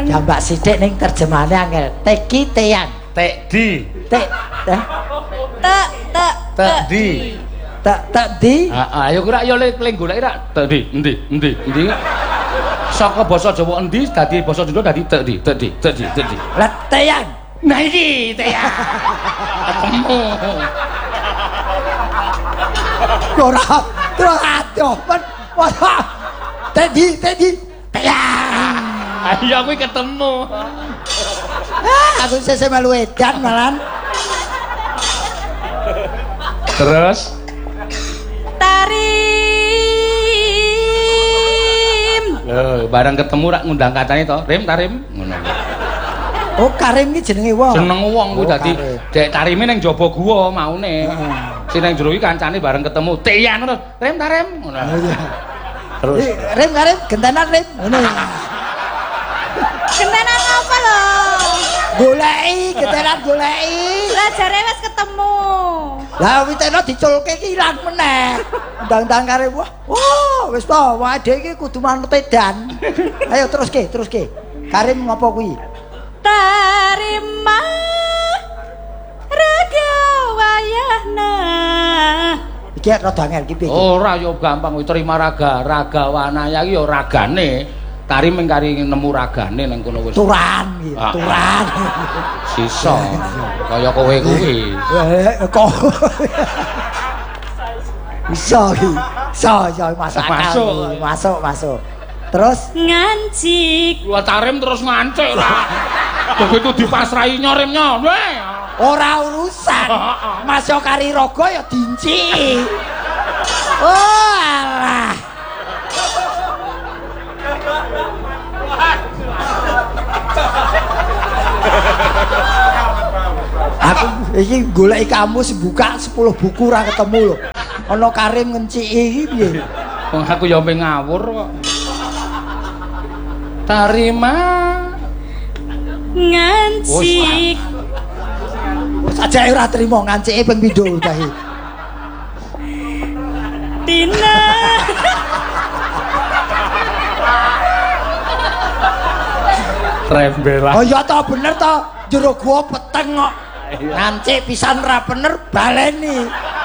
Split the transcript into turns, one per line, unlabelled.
Jambak sithik ning terjemahane angel. Teki teyang.
Tekdi. Tekdi.
Tekdi.
Ayo kira yo le golek ra. Tekdi. Endi. Saka basa Jawa endi dadi basa Sunda dadi tekdi.
Lah teyang.
Nah iki teyang. Ketemu.
Ora terus adopen. Tedi teyang.
Ayo aku ketemu.
Aku sesuk melu edan malan.
Terus
Tarim.
Barang ketemu rak ngundang katane to. Rim tarim ngono.
Oh, Karim iki jenenge wong.
Jeneng wong kuwi dadi dek tarime ning jaba guwa maune. Sing nang jero iki kancane bareng ketemu. Tiyan terus. Rim tarim ngono. Terus
Rim Karim gentenan Rim. Ngono.
Gentenan apa lho?
Goleki, gentenan goleki.
Lah jare wis ketemu.
Lah witene diculke ki ilang meneh. Ndang-ndang Karim wah. Oh, wis to, ade iki kudu manut edan. Ayo teruske. Karim ngopo kuwi?
Tarima raga wayahna.
Iki rada angel iki piye?
ora yo gampang kuwi terima raga wanaya iki yo ragane. Tarim mengkari nemu ragane ning kono wis.
Turan iki, turan.
Sisa kaya kowe kuwi.
Kok. Iso iki. Iso masuk. Terus
Ngancik.
Wah tarim terus ngancik ora. Begitu dipasrahi nyorimnya.
Ora urusan. Masuk kari raga ya dinci. Oh alah. Aku iki goleki kamus buka 10 buku ora ketemu lho. Ana Karim ngenciki iki piye?
Wong aku ya mung ngawur kok. Tarima
Ngancik.
Saja ora trimo ngancike ping pindho utahe.
Tina.
Trembel.
Oh iya to bener to, jero gua peteng kok. Ngancik pisan ra bener baleni.